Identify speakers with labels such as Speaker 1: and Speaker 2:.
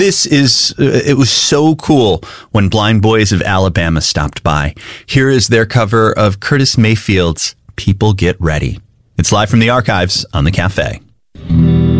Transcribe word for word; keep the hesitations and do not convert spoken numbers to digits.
Speaker 1: This is, uh, it was so cool when Blind Boys of Alabama stopped by. Here is their cover of Curtis Mayfield's People Get Ready. It's live from the archives on The Cafe.